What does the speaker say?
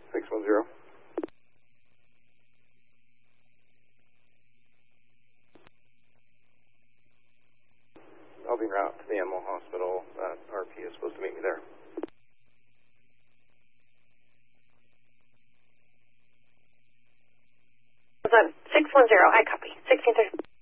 610. I'll be en route to the animal hospital. RP is supposed to meet me there. Was that 610? I copy. 1630.